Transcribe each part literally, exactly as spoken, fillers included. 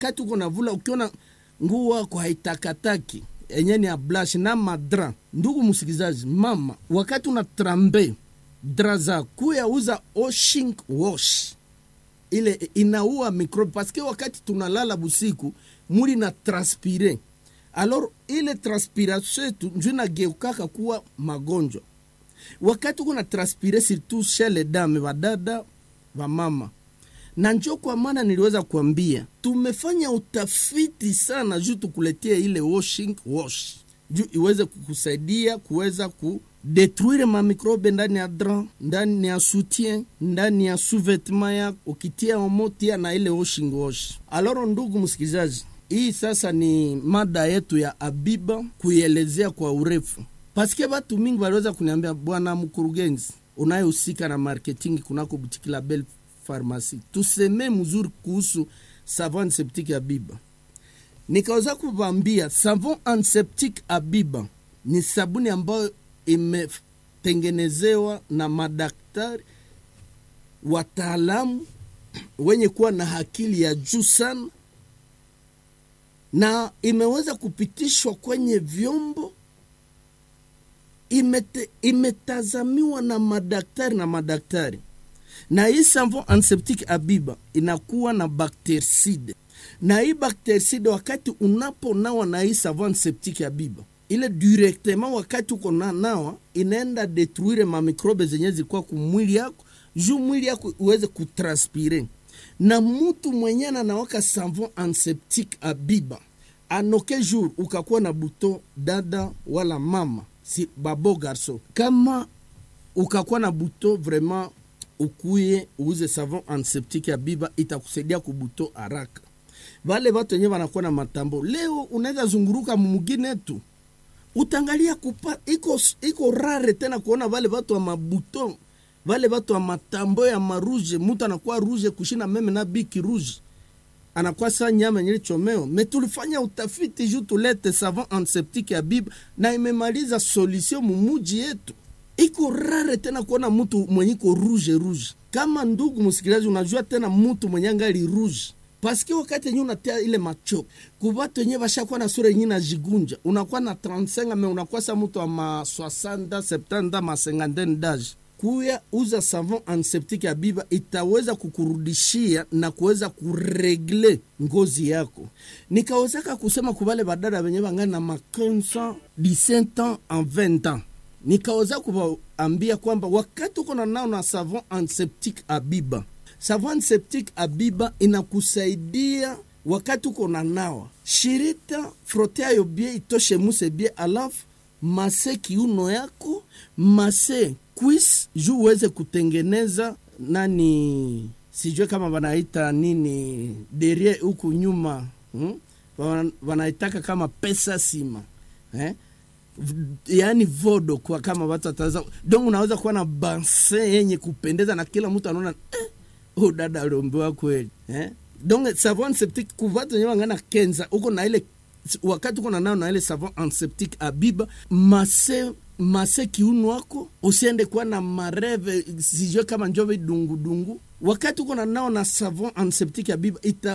wakati uko navula ukiona nguo yako haitakataki yenye ni ablash na madra, ndugu msikizaji, mama, wakati una trambe dra za kuya uza washing wash, ile inaua microbe, paske wakati tunalala busiku mwili na transpire, alors ile transpiration yetu njoo inageukaka kuwa magonjwa. Wakati kuna transpire surtout chez les dames, wadada wa mama, na njoo kwa maana niliweza kuambia tumefanya utafiti sana juu tukuletea ile washing wash juu iweze kukusaidia kuweza ku détruire ma microbe ndani ya drap, ndani ya soutien, ndani ya sous-vêtement ya ukitia omotia na ile washing wash. Alors ndugu msikizaji, hii sasa ni mada yetu ya Abiba kuielezea kwa urefu. Paske watu mingi waliweza kuniambia, bwana mkurugenzi unayehusika na marketing kunako boutique la Belle Pharmacie, tuseme mzuri kuhusu savon antiseptique Abiba. Nikaweza kuwaambia savon antiseptique Abiba ni sabuni ambayo imetengenezewa na madaktari wataalamu wenye kuwa na akili ya juu sana, na imeweza kupitishwa kwenye vyombo, imete, imetazamiwa na madaktari na madaktari. Na hii savon antiseptique Abiba inakuwa na bactericide, na hii bactericide wakati unaponawa na hii savon antiseptique Abiba, ile directement wakati uko na nawa inaenda détruire ma microbe zenye zilikuwa kumwili yako, juu mwili yako uweze kutranspire. Na mtu mwenye anawaka savon antiseptique Abiba anoke jour ukakuwa na buto, dada wala mama, si babo garso, kama ukakuwa na buto vraiment ukuye uuze savon antiseptique Abiba, itakusaidia kubuto haraka. Wale watu wenyewe wanakuwa na matambo, leo unaweza zunguruka mwingine tu utangalia kupa, iko iko rare tena kuona wale watu wa mabuto, wale watu wa matambo ya maruje, mtu anakuwa ruje kushina meme na biki ruje, anakuwa saa nyama nyele chomeo. Metulifanya utafiti juu tulete savon antiseptique Abiba na imemaliza solution mumuji yetu. Iko rare tena kuona mtu mwenye iko ruje ruje. Kama ndugu msikilizaji, unajua tena mtu mwenye angali ruje, paske wakati yenye unatea ile macho kubatu yenye bashakuwa na sura yenye najigunja, unakuwa na trente-cinq me unakuwa sa mtu wa ma soixante, septante, ma cinquantaine d'âge, kuya uza savon antiseptique Abiba itaweza kukurudishia na kuweza kuregle ngozi yako. Nikawezaka kusema kubale badada wenye bangana na ma quinze ans, dix-sept ans en vingt ans, nikaweza kuambia kwamba wakati uko na nao na savon antiseptique Abiba, savon antiseptique Abiba inakusaidia wakati uko na nawa, shirita frotea yo bie itoshe muse bie, alafu mase kiuno yako, mase kuis juu uweze kutengeneza nani, sijue kama wanaita nini derrière huku nyuma, hmm? Wanaitaka kama pesa sima, eh? Yani vodo kwa kama watu wataza. Donc unaweza kuwa na banse yenye kupendeza na kila mtu anaona eh, oh dada aliombewa kweli, eh? Donc savon antiseptique kuvatu nyewa ngana kenza uko na ile wakati uko na nao na ile savon antiseptique Abiba, mase mase kiuno wako usiende kuwa na mareve sijue kama njove dungu dungu. Wakati uko na nao na savon antiseptique Abiba ita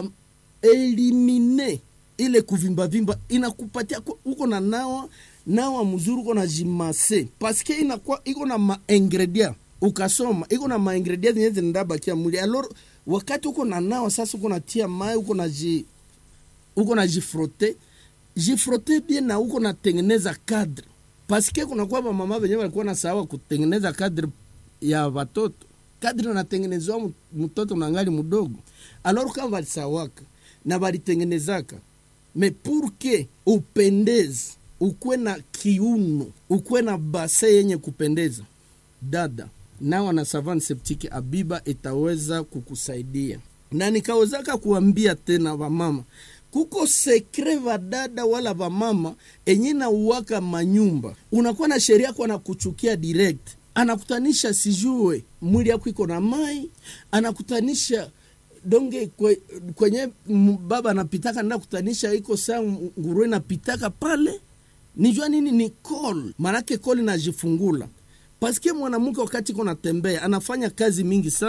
elimine ile kuvimba vimba, inakupatia uko na nao nawa mzuri, uko na jimase, paske inakuwa iko na ma ingredient, ukasoma iko na ma ingredient zenye ndaba kia mwili. Alors wakati uko na nao sasa, uko na tia mai, uko na ji uko na jifrote jifrote bien, na uko na tengeneza cadre, paske kuna kwa mama wenyewe walikuwa na sawa kutengeneza cadre ya watoto, cadre na tengenezwa mtoto na ngali mdogo. Alors kama walisawaka na walitengenezaka, mais pour que upendeze, ukwe na kiuno, ukwe na base yenye kupendeza, dada nawa na savon antiseptique Abiba itaweza kukusaidia. Na nikawezaka kuambia tena wa mama, kuko sekre wa dada wala wa mama enye na uwaka manyumba, unakuwa na sheria kwa na kuchukia direct, anakutanisha sijue mwili yako iko na mai, anakutanisha donge kwe, kwenye baba anapitaka nda kutanisha iko saa nguruwe napitaka pale. Nijua nini ni call, manake call inajifungula. Paske mwanamke wakati kuna tembea anafanya kazi mingi sana,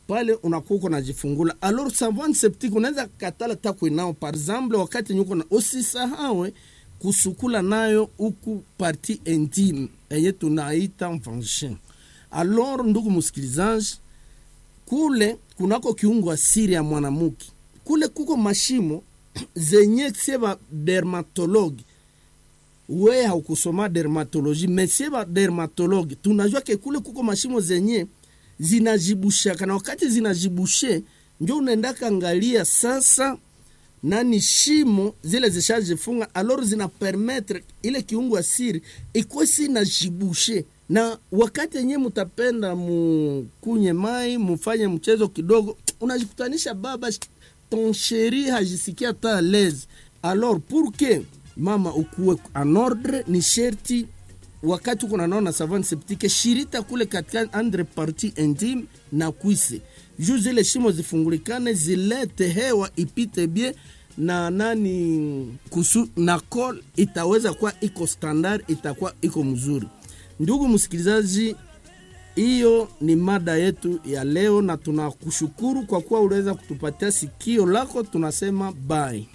pale unakuwa unajifungula. Alors savon antiseptique unaweza katala takwe nao, par exemple wakati nyuko na usisahau kusukula nayo huku parti intime eye tunaita vagin. Alors ndugu msikilizaji, kule kunako kiungo asiri ya mwanamke, kule kuko mashimo zenye seba dermatologue. We haukusoma dermatologie, mesieba dermatologue tunajua ke kule kuko mashimo zenye zinajibusha, kana wakati zinajibushe ndio unaenda kaangalia sasa nani shimo zile zishajifunga, alors zina permettre ile kiungo asiri ikuwe si na jibushe. Na wakati yenyewe mutapenda mukunye mai mufanye mchezo kidogo, unajikutanisha baba ton chéri hajisikia ta l'aise. Alors pour que mama ukuwe en ordre, ni sherti wakati uko naona savon antiseptique shirita kule katika andre partie intime na kuise, juu zile shimo zifungulikane, zilete hewa ipite bien na nani kusu na col itaweza kuwa iko standard, itakuwa iko mzuri. Ndugu msikilizaji, hiyo ni mada yetu ya leo, na tunakushukuru kwa kuwa unaweza kutupatia sikio lako. Tunasema bye.